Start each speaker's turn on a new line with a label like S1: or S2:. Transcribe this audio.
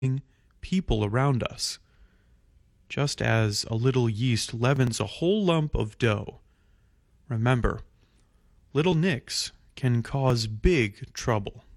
S1: people around us. Just as a little yeast leavens a whole lump of dough, remember, little nicks can cause big trouble.